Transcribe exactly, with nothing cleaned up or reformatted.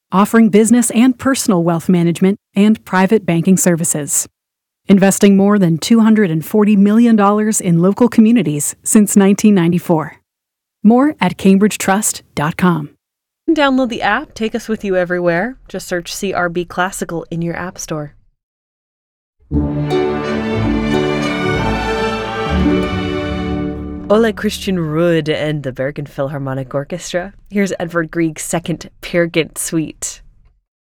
offering business and personal wealth management and private banking services. Investing more than two hundred forty million dollars in local communities since nineteen ninety-four. More at cambridge trust dot com. Download the app, take us with you everywhere. Just search C R B Classical in your app store. Ole Christian Ruud and the Bergen Philharmonic Orchestra. Here's Edvard Grieg's second Peer Gynt Suite.